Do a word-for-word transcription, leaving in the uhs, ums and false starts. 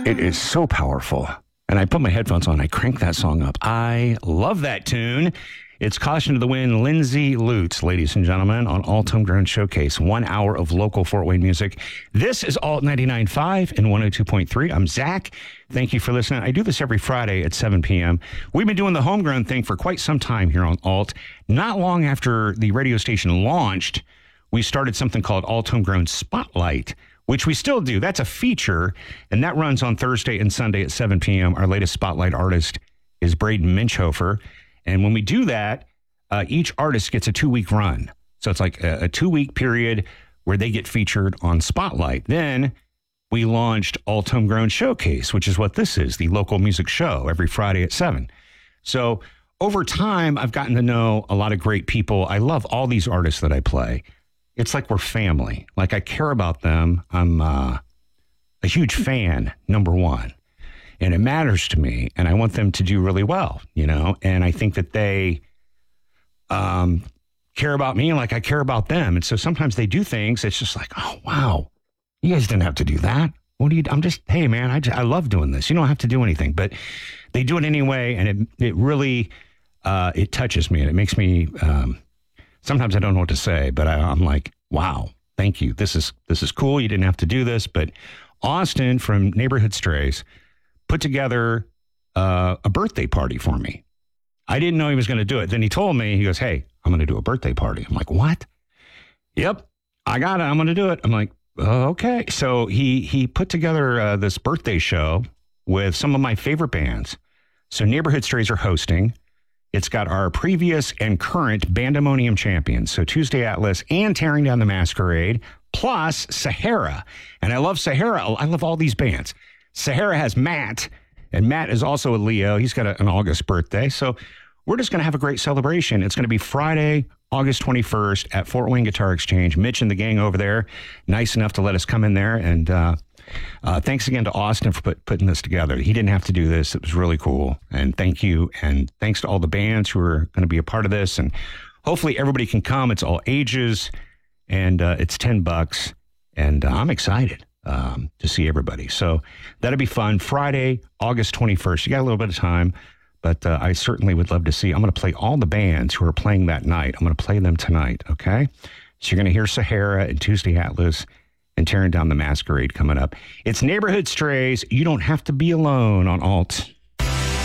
It is so powerful. And I put my headphones on. I crank that song up. I love that tune. It's Caution to the Wind, Lindsay Lutz, ladies and gentlemen, on Alt Homegrown Showcase. One hour of local Fort Wayne music. This is Alt ninety-nine point five and one oh two point three. I'm Zach. Thank you for listening. I do this every Friday at seven p.m. We've been doing the homegrown thing for quite some time here on Alt. Not long after the radio station launched, we started something called Alt Homegrown Spotlight, which we still do. That's a feature, and that runs on Thursday and Sunday at seven p.m. Our latest Spotlight artist is Braden Minchhofer. And when we do that, uh, each artist gets a two-week run. So it's like a, a two-week period where they get featured on Spotlight. Then we launched Alt Homegrown Showcase, which is what this is, the local music show every Friday at seven. So over time, I've gotten to know a lot of great people. I love all these artists that I play. It's like we're family. Like I care about them. I'm uh, a huge fan, number one. And it matters to me, and I want them to do really well, you know? And I think that they um, care about me like I care about them. And so sometimes they do things, it's just like, oh, wow, you guys didn't have to do that. What do you, I'm just, hey, man, I, just, I love doing this. You don't have to do anything. But they do it anyway, and it it really, uh, it touches me, and it makes me, um, sometimes I don't know what to say, but I, I'm like, wow, thank you. This is this is cool. You didn't have to do this. But Austin from Neighborhood Strays put together uh, a birthday party for me. I didn't know he was going to do it. Then he told me, he goes, hey, I'm going to do a birthday party. I'm like, what? Yep, I got it. I'm going to do it. I'm like, oh, okay. So he he put together uh, this birthday show with some of my favorite bands. So Neighborhood Strays are hosting. It's got our previous and current Bandemonium champions. So Tuesday Atlas and Tearing Down the Masquerade, plus Sahara. And I love Sahara. I love all these bands. Sahara has Matt, and Matt is also a Leo. He's got a, an August birthday. So we're just going to have a great celebration. It's going to be Friday, August twenty-first at Fort Wayne Guitar Exchange. Mitch and the gang over there, nice enough to let us come in there. And uh, uh, thanks again to Austin for put, putting this together. He didn't have to do this. It was really cool. And thank you. And thanks to all the bands who are going to be a part of this. And hopefully everybody can come. It's all ages, and uh, it's ten bucks. And uh, I'm excited. Um, to see everybody. So that'll be fun. Friday, August twenty-first. You got a little bit of time, but uh, I certainly would love to see. I'm going to play all the bands who are playing that night. I'm going to play them tonight, okay? So you're going to hear Sahara and Tuesday Atlas and Tearing Down the Masquerade coming up. It's Neighborhood Strays. You don't have to be alone on Alt.